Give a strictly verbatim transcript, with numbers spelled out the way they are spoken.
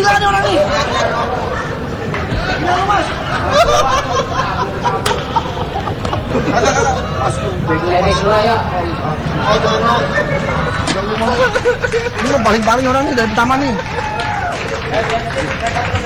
gila nih orang nih. Gila lu mas. Ini paling-paling orang nih dari pertama nih.